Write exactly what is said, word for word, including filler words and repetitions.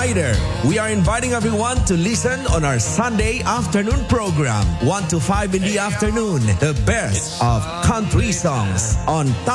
Rider. We are inviting everyone to listen on our Sunday afternoon program, one to five in the afternoon. The best of country songs on